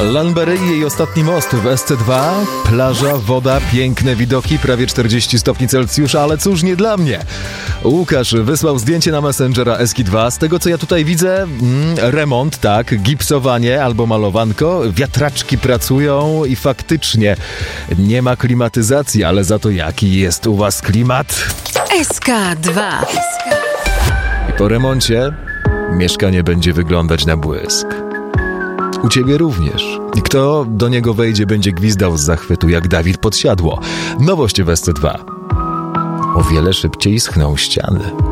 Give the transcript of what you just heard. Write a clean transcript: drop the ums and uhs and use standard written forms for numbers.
Lanbery i jej ostatni most w SC2. Plaża, woda, piękne widoki, prawie 40 stopni Celsjusza, ale cóż, nie dla mnie. Łukasz wysłał zdjęcie na Messengera Eski2. Z tego, co ja tutaj widzę, remont, tak, gipsowanie albo malowanko, wiatraczki pracują i faktycznie nie ma klimatyzacji, ale za to jaki jest u was klimat? SK2. I po remoncie mieszkanie będzie wyglądać na błysk. U ciebie również. I kto do niego wejdzie, będzie gwizdał z zachwytu jak Dawid pod siadło. Nowość w SC2. O wiele szybciej schną ściany.